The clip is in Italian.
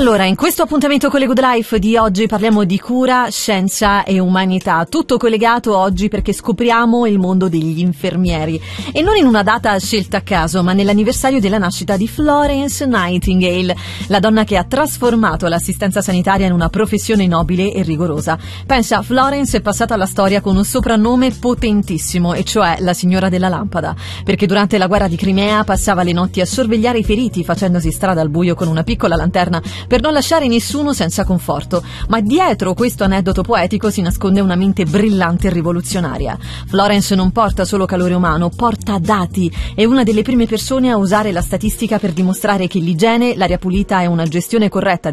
Allora, in questo appuntamento con le Good Life di oggi parliamo di cura, scienza e umanità, tutto collegato oggi perché scopriamo il mondo degli infermieri e non in una data scelta a caso, ma nell'anniversario della nascita di Florence Nightingale, la donna che ha trasformato l'assistenza sanitaria in una professione nobile e rigorosa. Pensa, Florence è passata alla storia con un soprannome potentissimo, e cioè la signora della lampada, perché durante la guerra di Crimea passava le notti a sorvegliare i feriti facendosi strada al buio con una piccola lanterna per non lasciare nessuno senza conforto. Ma dietro questo aneddoto poetico si nasconde una mente brillante e rivoluzionaria. Florence non porta solo calore umano, porta dati. È una delle prime persone a usare la statistica per dimostrare che l'igiene, l'aria pulita e una gestione corretta